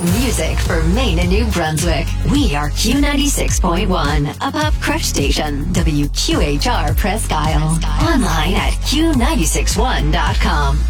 Music for Maine and New Brunswick. We are Q96.1, a pop crush station. WQHR Presque Isle. Online at Q961.com.